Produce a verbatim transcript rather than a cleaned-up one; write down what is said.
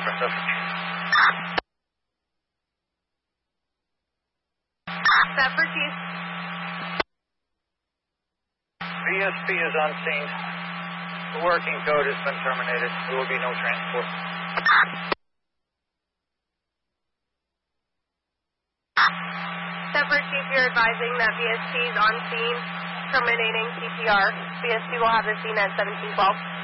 Bristol. Stafford Chief. V S P is on scene. The working code has been terminated. There will be no transport. Stafford Chief, you're advising that V S P is on scene, terminating C P R. V S P will have the scene at seventeen twelve.